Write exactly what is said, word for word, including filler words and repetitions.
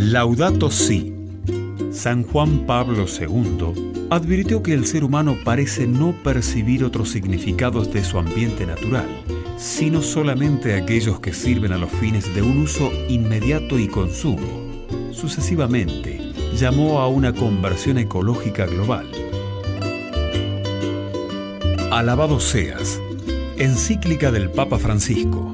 Laudato Si. San Juan Pablo segundo advirtió que el ser humano parece no percibir otros significados de su ambiente natural, sino solamente aquellos que sirven a los fines de un uso inmediato y consumo. Sucesivamente, llamó a una conversión ecológica global. Alabado seas. Encíclica del Papa Francisco.